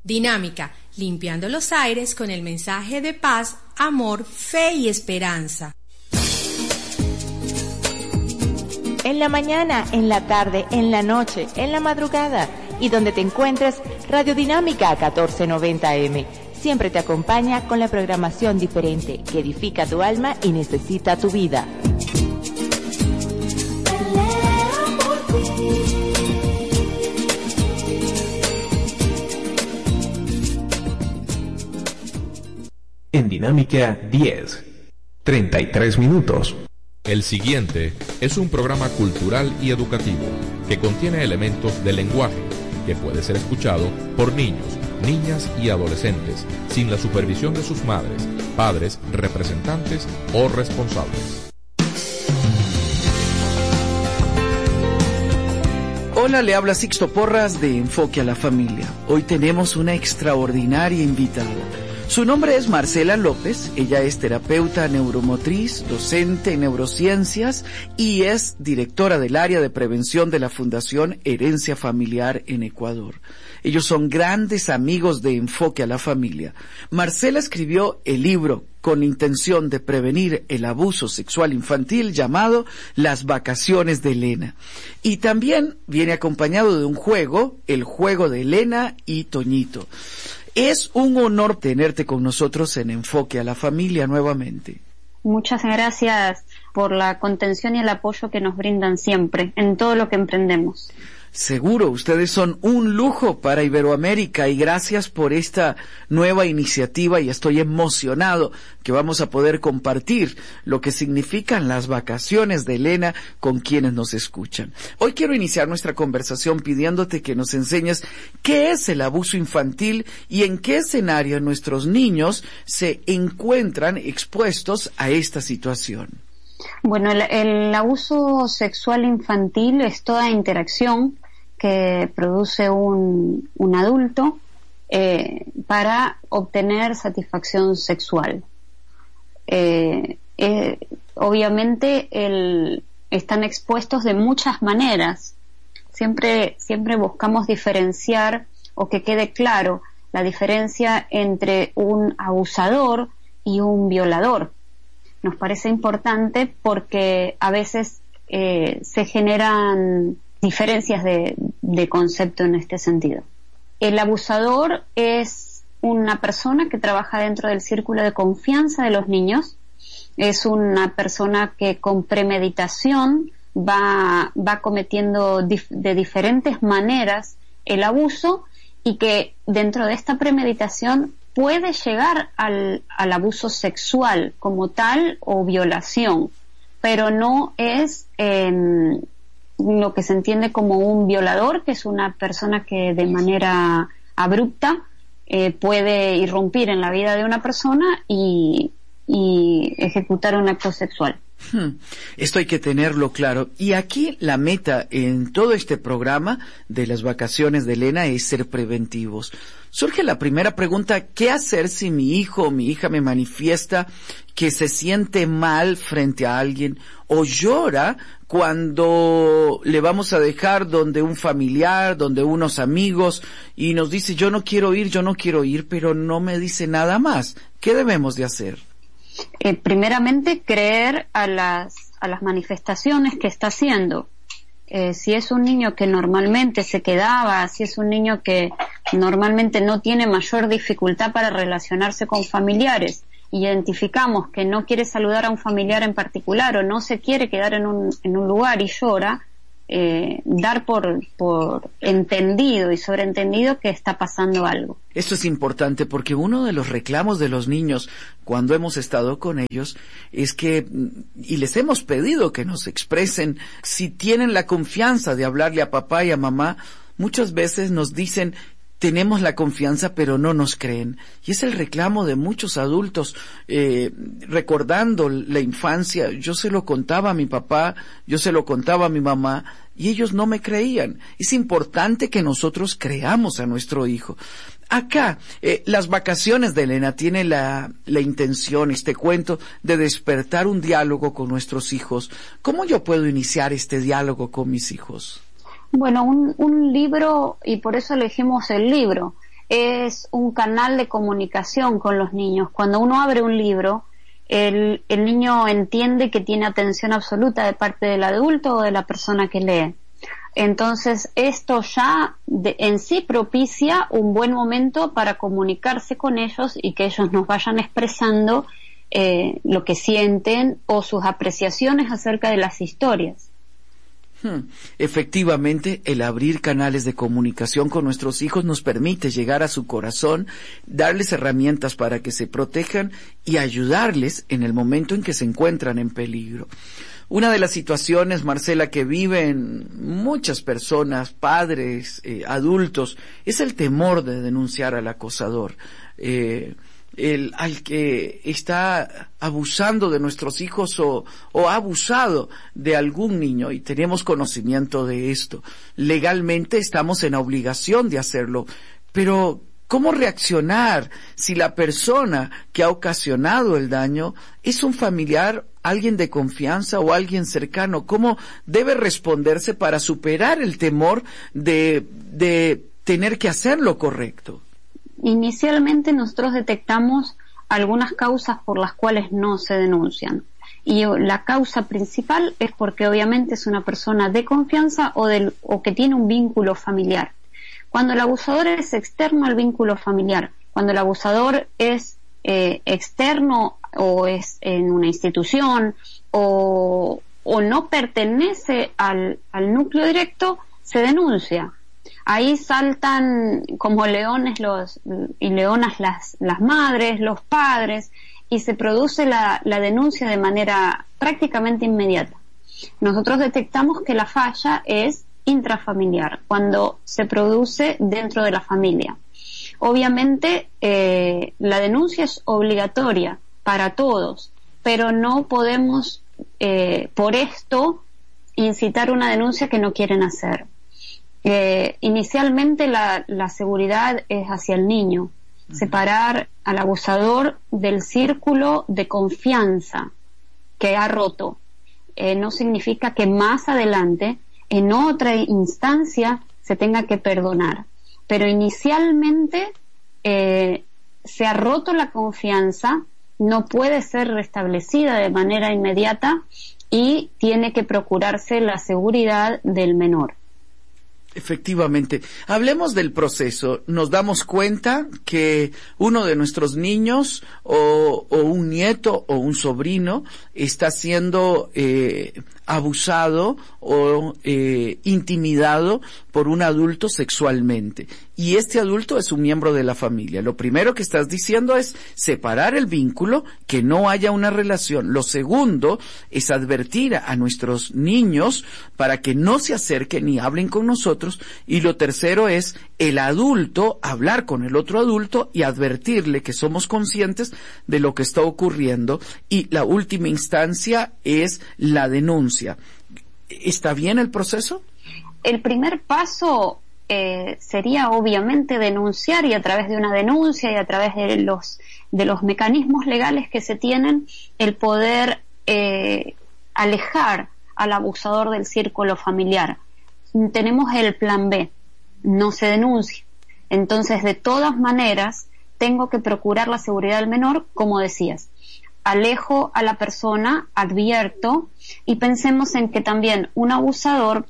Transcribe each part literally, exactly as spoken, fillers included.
Dinámica, limpiando los aires con el mensaje de paz, amor, fe y esperanza. En la mañana, en la tarde, en la noche, en la madrugada y donde te encuentres, Radio Dinámica catorce noventa eme siempre te acompaña con la programación diferente que edifica tu alma y necesita tu vida. En Dinámica diez, treinta y tres minutos. El siguiente es un programa cultural y educativo que contiene elementos del lenguaje que puede ser escuchado por niños, niñas y adolescentes sin la supervisión de sus madres, padres, representantes o responsables. Hola, le habla Sixto Porras de Enfoque a la Familia. Hoy tenemos una extraordinaria invitada. Su nombre es Marcela López, ella es terapeuta neuromotriz, docente en neurociencias y es directora del área de prevención de la Fundación Herencia Familiar en Ecuador. Ellos son grandes amigos de Enfoque a la Familia. Marcela escribió el libro con intención de prevenir el abuso sexual infantil llamado Las Vacaciones de Elena. Y también viene acompañado de un juego, el juego de Elena y Toñito. Es un honor tenerte con nosotros en Enfoque a la Familia nuevamente. Muchas gracias por la contención y el apoyo que nos brindan siempre en todo lo que emprendemos. Seguro, ustedes son un lujo para Iberoamérica y gracias por esta nueva iniciativa y estoy emocionado que vamos a poder compartir lo que significan las vacaciones de Elena con quienes nos escuchan. Hoy quiero iniciar nuestra conversación pidiéndote que nos enseñes qué es el abuso infantil y en qué escenario nuestros niños se encuentran expuestos a esta situación. Bueno, el, el abuso sexual infantil es toda interacción que produce un, un adulto eh, para obtener satisfacción sexual. Eh, eh, obviamente el, están expuestos de muchas maneras. Siempre, siempre buscamos diferenciar o que quede claro la diferencia entre un abusador y un violador. Nos parece importante porque a veces eh, se generan diferencias de, de concepto en este sentido. El abusador es una persona que trabaja dentro del círculo de confianza de los niños, es una persona que con premeditación va, va cometiendo dif, de diferentes maneras el abuso y que dentro de esta premeditación puede llegar al, al abuso sexual como tal o violación, pero no es eh, lo que se entiende como un violador, que es una persona que de manera abrupta eh, puede irrumpir en la vida de una persona y, y ejecutar un acto sexual. Hmm. Esto hay que tenerlo claro. Y aquí la meta en todo este programa de las vacaciones de Elena es ser preventivos. Surge la primera pregunta, ¿qué hacer si mi hijo o mi hija me manifiesta que se siente mal frente a alguien o llora cuando le vamos a dejar donde un familiar, donde unos amigos y nos dice yo no quiero ir, yo no quiero ir, pero no me dice nada más? ¿Qué debemos de hacer? Eh, primeramente creer a las, a las manifestaciones que está haciendo. Eh, si es un niño que normalmente se quedaba, si es un niño que normalmente no tiene mayor dificultad para relacionarse con familiares, identificamos que no quiere saludar a un familiar en particular o no se quiere quedar en un, en un lugar y llora, eh, dar por, por entendido y sobreentendido que está pasando algo. Esto es importante porque uno de los reclamos de los niños cuando hemos estado con ellos es que, y les hemos pedido que nos expresen si tienen la confianza de hablarle a papá y a mamá, muchas veces nos dicen tenemos la confianza pero no nos creen, y es el reclamo de muchos adultos eh, recordando la infancia. Yo se lo contaba a mi papá, yo se lo contaba a mi mamá y ellos no me creían. Es importante que nosotros creamos a nuestro hijo. Acá, eh, las vacaciones de Elena tiene la, la intención, este cuento, de despertar un diálogo con nuestros hijos. ¿Cómo yo puedo iniciar este diálogo con mis hijos? Bueno, un, un libro, y por eso elegimos el libro, es un canal de comunicación con los niños. Cuando uno abre un libro, el, el niño entiende que tiene atención absoluta de parte del adulto o de la persona que lee. Entonces, esto ya de, en sí propicia un buen momento para comunicarse con ellos y que ellos nos vayan expresando eh, lo que sienten o sus apreciaciones acerca de las historias. Hmm. Efectivamente, el abrir canales de comunicación con nuestros hijos nos permite llegar a su corazón, darles herramientas para que se protejan y ayudarles en el momento en que se encuentran en peligro. Una de las situaciones, Marcela, que viven muchas personas, padres, eh, adultos, es el temor de denunciar al acosador. Eh, el al que está abusando de nuestros hijos o, o ha abusado de algún niño, y tenemos conocimiento de esto. Legalmente estamos en obligación de hacerlo, pero ¿cómo reaccionar si la persona que ha ocasionado el daño es un familiar, alguien de confianza o alguien cercano? ¿Cómo debe responderse para superar el temor de, de tener que hacer lo correcto? Inicialmente nosotros detectamos algunas causas por las cuales no se denuncian. Y la causa principal es porque obviamente es una persona de confianza o, del, o que tiene un vínculo familiar. Cuando el abusador es externo al vínculo familiar, cuando el abusador es eh, externo o es en una institución o, o no pertenece al, al núcleo directo, se denuncia. Ahí saltan como leones los y leonas las, las madres, los padres, y se produce la, la denuncia de manera prácticamente inmediata. Nosotros detectamos que la falla es intrafamiliar, cuando se produce dentro de la familia. Obviamente eh, la denuncia es obligatoria para todos, pero no podemos eh, por esto incitar una denuncia que no quieren hacer. Eh, inicialmente la, la seguridad es hacia el niño, uh-huh. Separar al abusador del círculo de confianza que ha roto. Eh, no significa que más adelante, en otra instancia, se tenga que perdonar. Pero inicialmente eh, se ha roto la confianza, no puede ser restablecida de manera inmediata y tiene que procurarse la seguridad del menor. Efectivamente. Hablemos del proceso. Nos damos cuenta que uno de nuestros niños o, o un nieto o un sobrino está siendo eh, abusado o eh, intimidado por un adulto sexualmente. Y este adulto es un miembro de la familia. Lo primero que estás diciendo es separar el vínculo, que no haya una relación. Lo segundo es advertir a nuestros niños para que no se acerquen ni hablen con nosotros. Y lo tercero es el adulto hablar con el otro adulto y advertirle que somos conscientes de lo que está ocurriendo. Y la última instancia es la denuncia. ¿Está bien el proceso? El primer paso Eh, sería obviamente denunciar, y a través de una denuncia y a través de los de los mecanismos legales que se tienen, el poder eh, alejar al abusador del círculo familiar. Tenemos el plan B, no se denuncia. Entonces, de todas maneras, tengo que procurar la seguridad del menor, como decías. Alejo a la persona, advierto, y pensemos en que también un abusador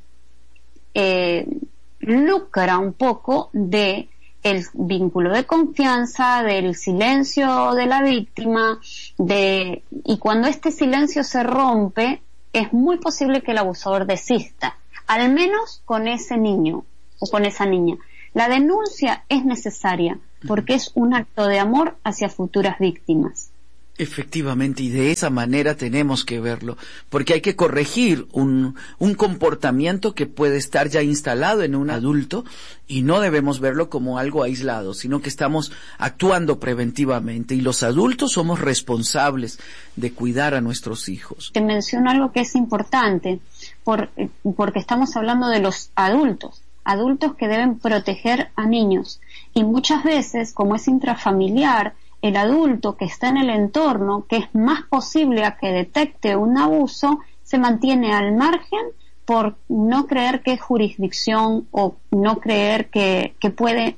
eh, lucra un poco de el vínculo de confianza, del silencio de la víctima, de y cuando este silencio se rompe, es muy posible que el abusador desista, al menos con ese niño o con esa niña. La denuncia es necesaria porque es un acto de amor hacia futuras víctimas. Efectivamente, y de esa manera tenemos que verlo, porque hay que corregir un, un comportamiento que puede estar ya instalado en un adulto, y no debemos verlo como algo aislado, sino que estamos actuando preventivamente, y los adultos somos responsables de cuidar a nuestros hijos. Te menciono algo que es importante, por, porque estamos hablando de los adultos, adultos que deben proteger a niños, y muchas veces, como es intrafamiliar, el adulto que está en el entorno, que es más posible a que detecte un abuso, se mantiene al margen por no creer que es jurisdicción o no creer que, que puede in,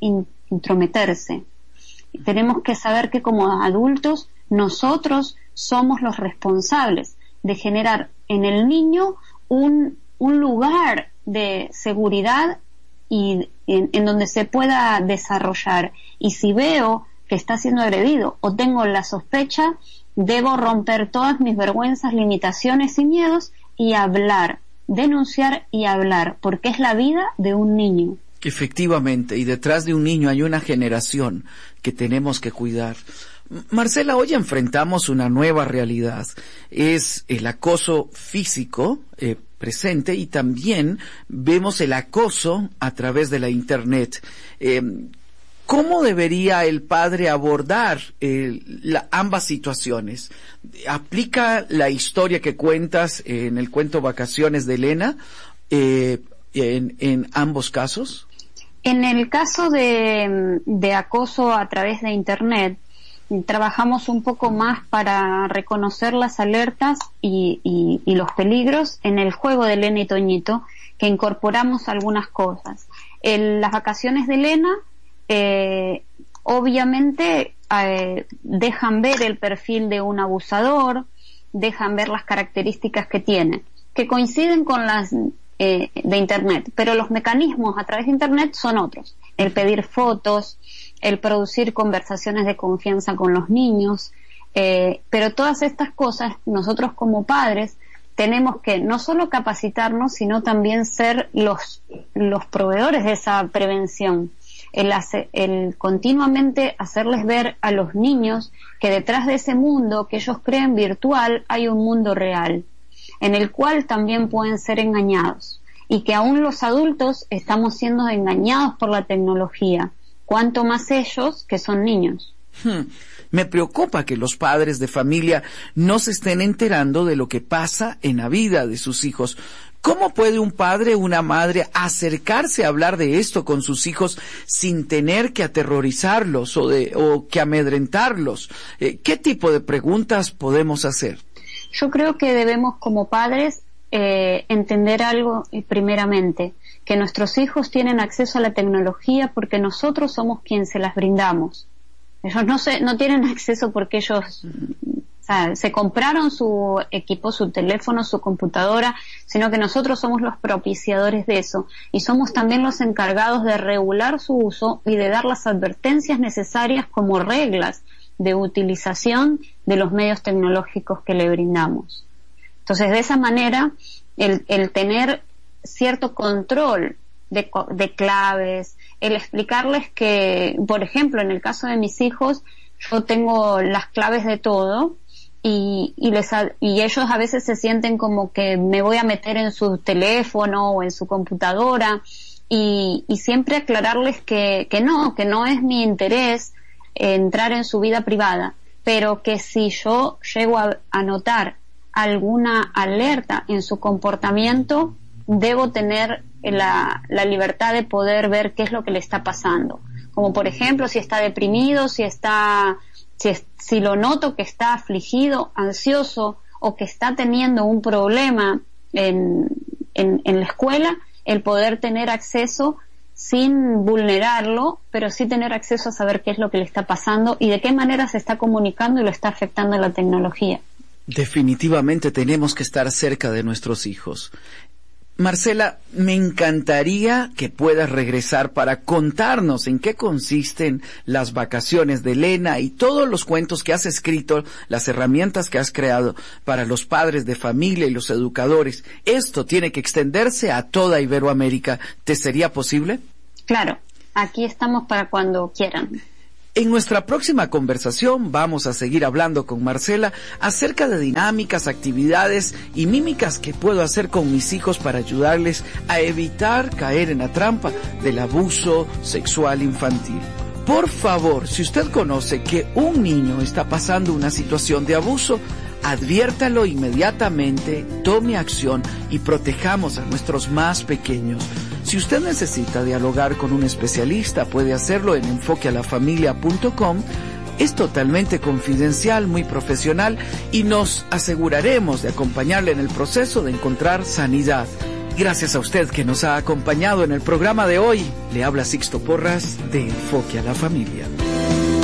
intrometerse. Tenemos que saber que como adultos nosotros somos los responsables de generar en el niño un, un lugar de seguridad y en, en donde se pueda desarrollar. Y si veo que está siendo agredido o tengo la sospecha, debo romper todas mis vergüenzas, limitaciones y miedos y hablar, denunciar y hablar, porque es la vida de un niño. Efectivamente, y detrás de un niño hay una generación que tenemos que cuidar. Marcela, hoy enfrentamos una nueva realidad. Es el acoso físico eh, presente y también vemos el acoso a través de la Internet. Eh, ¿Cómo debería el padre abordar eh, la, ambas situaciones? ¿Aplica la historia que cuentas en el cuento Vacaciones de Elena eh, en, en ambos casos? En el caso de, de acoso a través de Internet, trabajamos un poco más para reconocer las alertas y, y, y los peligros en el juego de Elena y Toñito, que incorporamos algunas cosas. En las Vacaciones de Elena, eh, obviamente eh, dejan ver el perfil de un abusador, dejan ver las características que tiene, que coinciden con las eh, de Internet, pero los mecanismos a través de Internet son otros. El pedir fotos, el producir conversaciones de confianza con los niños, eh, pero todas estas cosas nosotros como padres tenemos que no solo capacitarnos, sino también ser los, los proveedores de esa prevención. El, hace, el continuamente hacerles ver a los niños que detrás de ese mundo que ellos creen virtual hay un mundo real, en el cual también pueden ser engañados, y que aún los adultos estamos siendo engañados por la tecnología, cuanto más ellos que son niños. Hmm. Me preocupa que los padres de familia no se estén enterando de lo que pasa en la vida de sus hijos. ¿Cómo puede un padre o una madre acercarse a hablar de esto con sus hijos sin tener que aterrorizarlos o, de, o que amedrentarlos? Eh, ¿Qué tipo de preguntas podemos hacer? Yo creo que debemos como padres eh, entender algo eh, primeramente, que nuestros hijos tienen acceso a la tecnología porque nosotros somos quienes se las brindamos. Ellos no se, no tienen acceso porque ellos o sea, se compraron su equipo, su teléfono, su computadora, sino que nosotros somos los propiciadores de eso y somos también los encargados de regular su uso y de dar las advertencias necesarias como reglas de utilización de los medios tecnológicos que le brindamos. Entonces, de esa manera, el, el tener cierto control de, de claves, el explicarles que, por ejemplo, en el caso de mis hijos, yo tengo las claves de todo y, y, les, y ellos a veces se sienten como que me voy a meter en su teléfono o en su computadora y, y siempre aclararles que, que no, que no es mi interés entrar en su vida privada, pero que si yo llego a, a notar alguna alerta en su comportamiento, debo tener la, la libertad de poder ver qué es lo que le está pasando. Como por ejemplo, si está deprimido, si está, si, es, si lo noto que está afligido, ansioso o que está teniendo un problema en, en, en la escuela, el poder tener acceso sin vulnerarlo, pero sí tener acceso a saber qué es lo que le está pasando y de qué manera se está comunicando y lo está afectando la tecnología. Definitivamente tenemos que estar cerca de nuestros hijos. Marcela, me encantaría que puedas regresar para contarnos en qué consisten las Vacaciones de Elena y todos los cuentos que has escrito, las herramientas que has creado para los padres de familia y los educadores. Esto tiene que extenderse a toda Iberoamérica. ¿Te sería posible? Claro, aquí estamos para cuando quieran. En nuestra próxima conversación vamos a seguir hablando con Marcela acerca de dinámicas, actividades y mímicas que puedo hacer con mis hijos para ayudarles a evitar caer en la trampa del abuso sexual infantil. Por favor, si usted conoce que un niño está pasando una situación de abuso, adviértalo inmediatamente, tome acción y protejamos a nuestros más pequeños. Si usted necesita dialogar con un especialista, puede hacerlo en enfoque a la familia punto com. Es totalmente confidencial, muy profesional y nos aseguraremos de acompañarle en el proceso de encontrar sanidad. Gracias a usted que nos ha acompañado en el programa de hoy. Le habla Sixto Porras de Enfoque a la Familia.